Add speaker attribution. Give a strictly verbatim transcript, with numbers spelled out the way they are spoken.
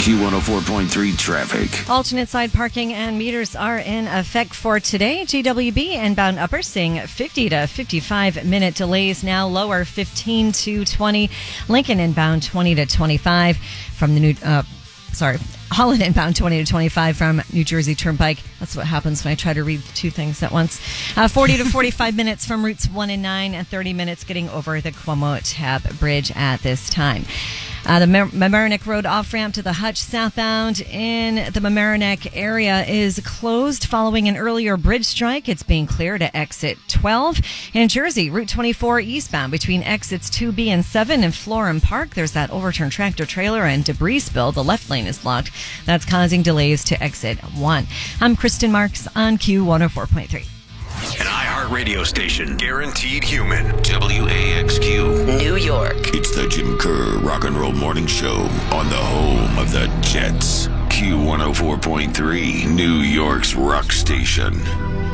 Speaker 1: Q one oh four point three traffic.
Speaker 2: Alternate side parking and meters are in effect for today. G W B inbound upper seeing fifty to fifty-five minute delays, now lower fifteen to twenty. Lincoln inbound twenty to twenty-five from the new, uh, sorry, Holland inbound twenty to twenty-five from New Jersey Turnpike. That's what happens when I try to read two things at once. Uh, forty to forty-five minutes from routes one and nine, and thirty minutes getting over the Cuomo Tab Bridge at this time. Uh, the Mamaroneck Road off-ramp to the Hutch southbound in the Mamaroneck area is closed following an earlier bridge strike. It's being cleared to exit twelve. In Jersey, Route twenty-four eastbound between exits two B and seven in Florham Park. There's that overturned tractor trailer and debris spill. The left lane is blocked. That's causing delays to exit one. I'm Kristen Marks on Q one oh four point three.
Speaker 3: An iHeartRadio station. Guaranteed human.
Speaker 1: W A X Q.
Speaker 4: New York.
Speaker 1: It's the Jim Kerr Rock and Roll Morning Show on the home of the Jets. Q one oh four point three, New York's rock station.